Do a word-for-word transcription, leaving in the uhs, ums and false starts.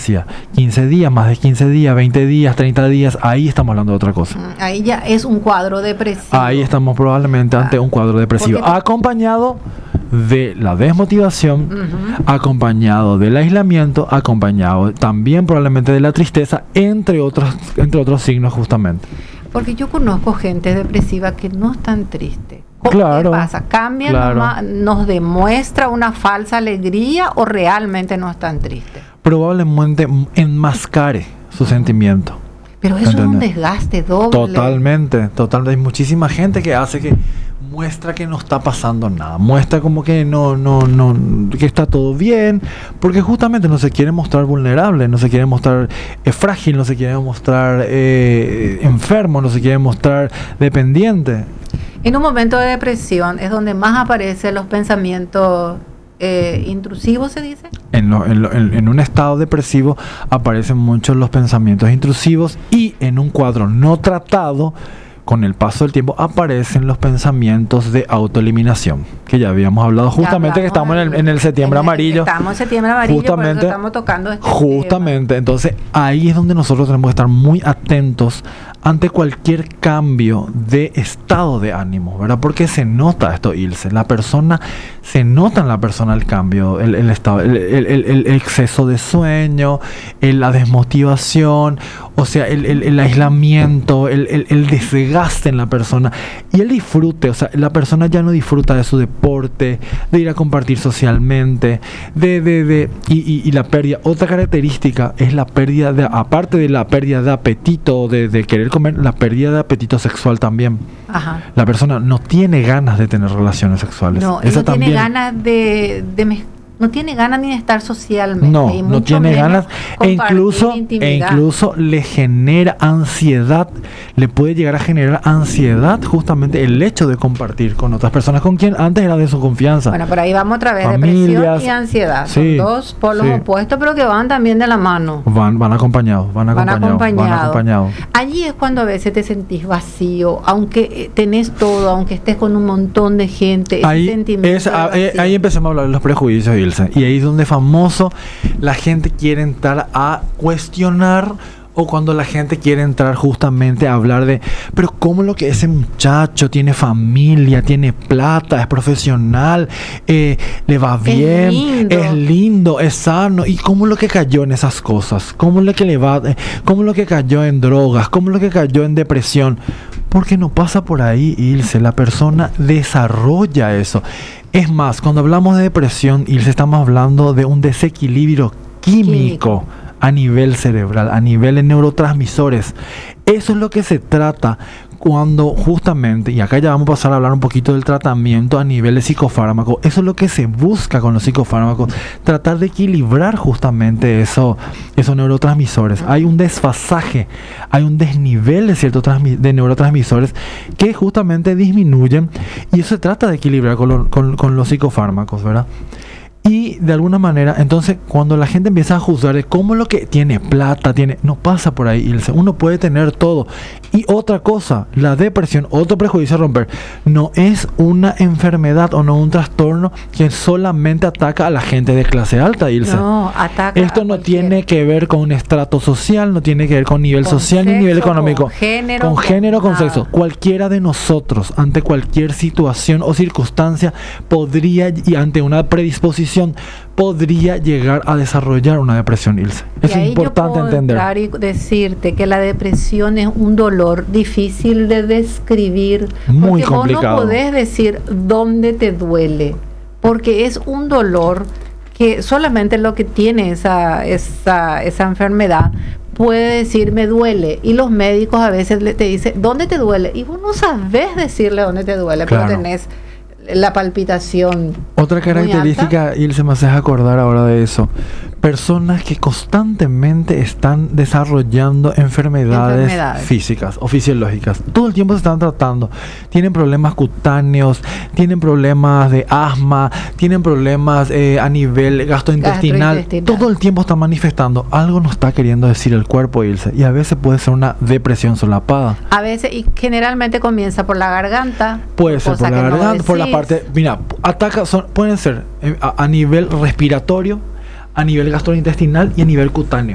decía, quince días, más de quince días, veinte días, treinta días, ahí estamos hablando de otra cosa. Ahí ya es un cuadro depresivo. Ahí estamos probablemente ante ah, un cuadro depresivo, te... acompañado de la desmotivación, uh-huh. acompañado del aislamiento, acompañado también probablemente de la tristeza, entre otros, entre otros signos justamente. Porque yo conozco gente depresiva que no están tristes. Claro, ¿qué pasa? ¿Cambia, claro. nos, nos demuestra una falsa alegría o realmente no están tristes? Probablemente enmascare su uh-huh. sentimiento. Pero eso ¿entendés? Es un desgaste doble. Totalmente, totalmente. Hay muchísima gente que hace que muestra que no está pasando nada, muestra como que no, no, no, que está todo bien, porque justamente no se quiere mostrar vulnerable, no se quiere mostrar eh, frágil, no se quiere mostrar eh, enfermo, no se quiere mostrar dependiente. En un momento de depresión es donde más aparecen los pensamientos eh, intrusivos, ¿se dice? En, lo, en, lo, en, en un estado depresivo aparecen muchos los pensamientos intrusivos y en un cuadro no tratado, con el paso del tiempo aparecen los pensamientos de autoeliminación, que ya habíamos hablado justamente, que estamos en el, en el septiembre en el, amarillo. Estamos en septiembre amarillo, justamente, por eso estamos tocando este Justamente, tema. Entonces ahí es donde nosotros tenemos que estar muy atentos ante cualquier cambio de estado de ánimo, ¿verdad? Porque se nota esto, Ilse. La persona, se nota en la persona el cambio, el, el estado, el, el, el, el exceso de sueño, el, la desmotivación, o sea, el, el, el aislamiento, el, el, el desgaste en la persona y el disfrute. O sea, la persona ya no disfruta de su deporte, de ir a compartir socialmente, de, de, de y, y, y la pérdida. Otra característica es la pérdida de, aparte de la pérdida de apetito, de, de querer comer, la pérdida de apetito sexual también. Ajá. La persona no tiene ganas de tener relaciones sexuales. No, Esa no también. tiene ganas de, de no tiene ganas ni de estar socialmente. No, no tiene ganas e incluso, e incluso le genera ansiedad, le puede llegar a generar ansiedad justamente el hecho de compartir con otras personas con quien antes era de su confianza. Bueno, por ahí vamos otra vez, familias, depresión y ansiedad. Sí, son dos polos sí. opuestos, pero que van también de la mano. Van, van acompañados, van acompañados, van acompañados. Van acompañados. Allí es cuando a veces te sentís vacío, aunque tenés todo, aunque estés con un montón de gente, ese ahí, sentimiento es, a, eh, ahí empecemos a hablar de los prejuicios, Ilse, y ahí es donde famoso la gente quiere entrar a cuestionar, o cuando la gente quiere entrar justamente a hablar de, pero cómo lo que ese muchacho tiene familia, tiene plata, es profesional, eh, le va bien, es lindo. es lindo, es sano, y cómo lo que cayó en esas cosas, cómo lo que le va, eh, cómo lo que cayó en drogas, cómo lo que cayó en depresión, porque no pasa por ahí, Ilse. La persona desarrolla eso. Es más, cuando hablamos de depresión, Ilse, estamos hablando de un desequilibrio químico, químico a nivel cerebral, a nivel de neurotransmisores. Eso es lo que se trata cuando justamente, y acá ya vamos a pasar a hablar un poquito del tratamiento a nivel de psicofármaco. Eso es lo que se busca con los psicofármacos, tratar de equilibrar justamente eso, esos neurotransmisores. Hay un desfasaje, hay un desnivel de ciertos transmi- de neurotransmisores que justamente disminuyen, y eso se trata de equilibrar con, lo, con, con los psicofármacos, ¿verdad? Y de alguna manera, entonces, cuando la gente empieza a juzgar de cómo lo que tiene plata, tiene, no pasa por ahí, Ilse. Uno puede tener todo. Y otra cosa, la depresión, otro prejuicio a romper, no es una enfermedad o no un trastorno que solamente ataca a la gente de clase alta, Ilse. No, ataca. Esto no tiene que ver con un estrato social, no tiene que ver con nivel con social sexo, ni nivel económico. Con género. Con género, con, con sexo. Cualquiera de nosotros, ante cualquier situación o circunstancia, podría, y ante una predisposición, podría llegar a desarrollar una depresión, Ilse. Eso es importante entender. Y decirte que la depresión es un dolor difícil de describir. Muy porque complicado. Vos no podés decir dónde te duele, porque es un dolor que solamente lo que tiene esa, esa, esa enfermedad puede decir me duele, y los médicos a veces le, te dicen ¿dónde te duele? Y vos no sabés decirle dónde te duele, claro. Pero tenés la palpitación. Otra característica, y él se me hace acordar ahora de eso, personas que constantemente están desarrollando enfermedades, enfermedades físicas o fisiológicas, todo el tiempo se están tratando, tienen problemas cutáneos, tienen problemas de asma, tienen problemas eh, a nivel gastrointestinal, gastrointestinal, todo el tiempo están manifestando, algo nos está queriendo decir el cuerpo, Ilse, y a veces puede ser una depresión solapada. A veces, y generalmente comienza por la garganta. Puede ser por la garganta, no por la parte, mira, ataca, son, pueden ser eh, a, a nivel respiratorio, a nivel gastrointestinal y a nivel cutáneo.